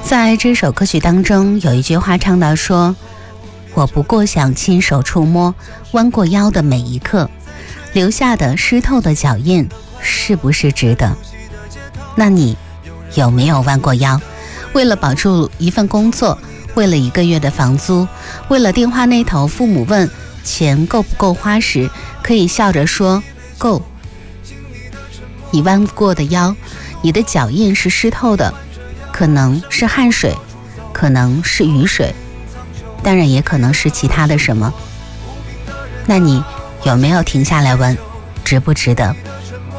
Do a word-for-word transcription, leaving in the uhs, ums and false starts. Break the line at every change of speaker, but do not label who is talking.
在这首歌曲当中，有一句话唱到说，我不过想亲手触摸弯过腰的每一刻，留下的湿透的脚印是不是值得？那你有没有弯过腰，为了保住一份工作，为了一个月的房租，为了电话那头父母问钱够不够花时，可以笑着说够？你弯过的腰，你的脚印是湿透的，可能是汗水，可能是雨水，当然也可能是其他的什么。那你有没有停下来问，值不值得？